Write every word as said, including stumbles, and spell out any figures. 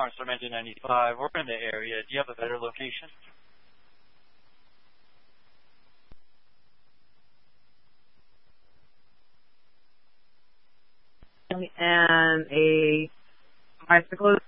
Lawrence from Engine ninety-five. We're in the area. Do you have a better location? And a bicyclist